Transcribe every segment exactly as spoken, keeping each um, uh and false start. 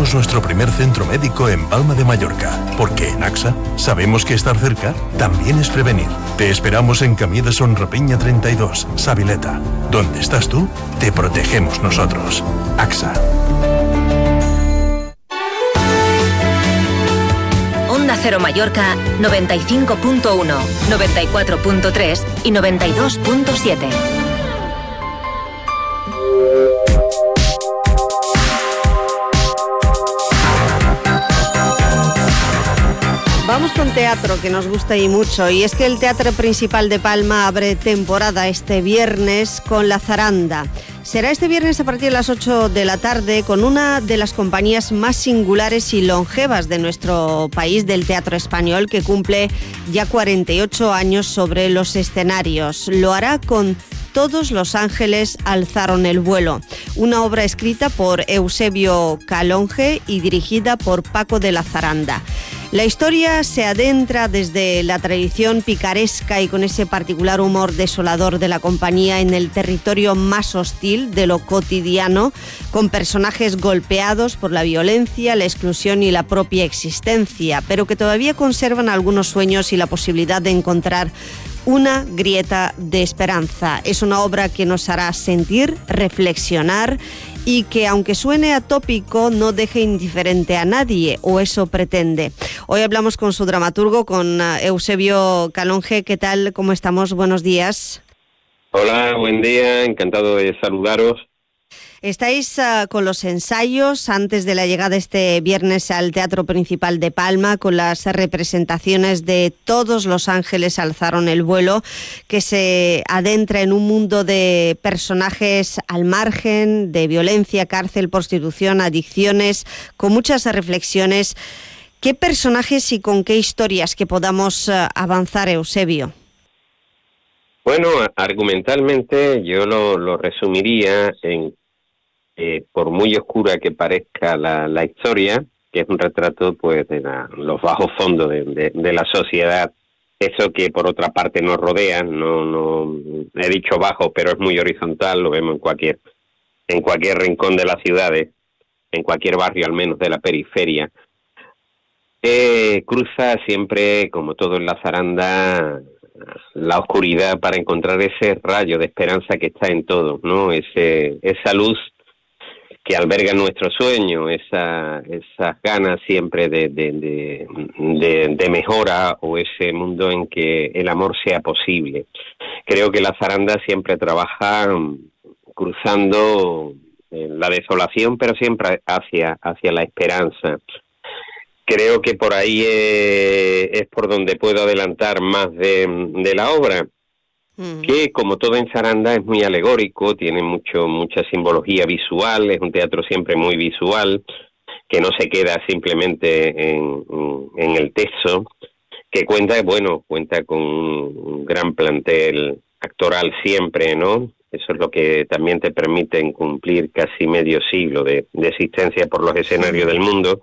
abrimos nuestro primer centro médico en Palma de Mallorca, porque en AXA sabemos que estar cerca también es prevenir. Te esperamos en Camí de Son Rapiña treinta y dos, Sabileta. Donde estás tú, te protegemos nosotros. AXA. Onda Cero Mallorca noventa y cinco punto uno, noventa y cuatro punto tres y noventa y dos punto siete. Vamos con teatro, que nos gusta y mucho, y es que el Teatro Principal de Palma abre temporada este viernes con La Zaranda. Será este viernes a partir de las ocho de la tarde con una de las compañías más singulares y longevas de nuestro país, del teatro español, que cumple ya cuarenta y ocho años sobre los escenarios. Lo hará con Todos los ángeles alzaron el vuelo, una obra escrita por Eusebio Calonge y dirigida por Paco de la Zaranda. La historia se adentra desde la tradición picaresca y con ese particular humor desolador de la compañía en el territorio más hostil de lo cotidiano, con personajes golpeados por la violencia, la exclusión y la propia existencia, pero que todavía conservan algunos sueños y la posibilidad de encontrar una grieta de esperanza. Es una obra que nos hará sentir, reflexionar y que, aunque suene atópico, no deje indiferente a nadie, o eso pretende. Hoy hablamos con su dramaturgo, con Eusebio Calonge. ¿Qué tal? ¿Cómo estamos? Buenos días. Hola, buen día. Encantado de saludaros. Estáis uh, con los ensayos antes de la llegada este viernes al Teatro Principal de Palma, con las representaciones de Todos los ángeles alzaron el vuelo, que se adentra en un mundo de personajes al margen, de violencia, cárcel, prostitución, adicciones, con muchas reflexiones. ¿Qué personajes y con qué historias que podamos uh, avanzar, Eusebio? Bueno, argumentalmente yo lo, lo resumiría en Eh, por muy oscura que parezca la, la historia, que es un retrato pues de la, los bajos fondos de, de, de la sociedad, eso que por otra parte nos rodea, no, no he dicho bajo, pero es muy horizontal, lo vemos en cualquier, en cualquier rincón de las ciudades, en cualquier barrio al menos de la periferia. Eh, cruza siempre, como todo en la zaranda, la oscuridad para encontrar ese rayo de esperanza que está en todo, ¿no? Ese, esa luz que alberga nuestro sueño, esa, esas ganas siempre de, de, de, de, de mejora, o ese mundo en que el amor sea posible. Creo que la zaranda siempre trabaja cruzando la desolación, pero siempre hacia, hacia la esperanza. Creo que por ahí eh, es por donde puedo adelantar más de, de la obra, que como todo en zaranda es muy alegórico, tiene mucho mucha simbología visual, es un teatro siempre muy visual, que no se queda simplemente en, en el texto, que cuenta, bueno, cuenta con un gran plantel actoral siempre, ¿no? Eso es lo que también te permite cumplir casi medio siglo de, de existencia por los escenarios del mundo.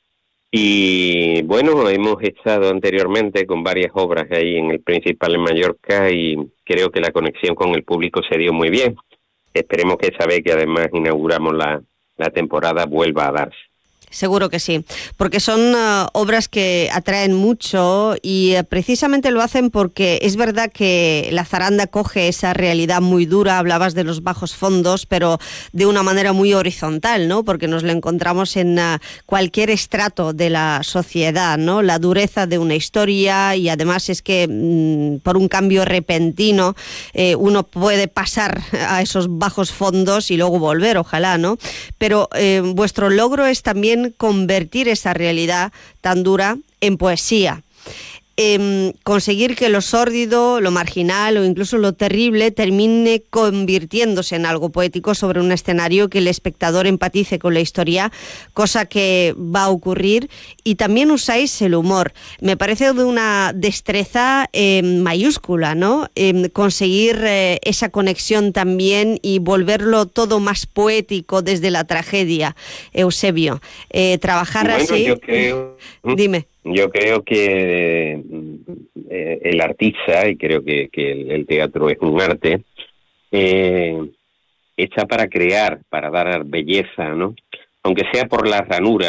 Y bueno, hemos estado anteriormente con varias obras ahí en el Principal en Mallorca y creo que la conexión con el público se dio muy bien. Esperemos que esta vez que además inauguramos la, la temporada vuelva a darse. Seguro que sí, porque son uh, obras que atraen mucho y uh, precisamente lo hacen porque es verdad que la zaranda coge esa realidad muy dura. Hablabas de los bajos fondos, pero de una manera muy horizontal, ¿no? Porque nos lo encontramos en uh, cualquier estrato de la sociedad, ¿no? La dureza de una historia, y además es que mmm, por un cambio repentino eh, uno puede pasar a esos bajos fondos y luego volver, ojalá, ¿no? Pero eh, vuestro logro es también convertir esa realidad tan dura en poesía. Eh, conseguir que lo sórdido, lo marginal o incluso lo terrible termine convirtiéndose en algo poético sobre un escenario, que el espectador empatice con la historia, cosa que va a ocurrir. Y también usáis el humor. Me parece de una destreza eh, mayúscula, ¿no? Eh, conseguir eh, esa conexión también y volverlo todo más poético desde la tragedia, Eusebio. Eh, trabajar bueno, así... Yo creo... Dime. Yo creo que eh, el artista, y creo que, que el, el teatro es un arte, eh, está para crear, para dar belleza, ¿no? Aunque sea por la ranura,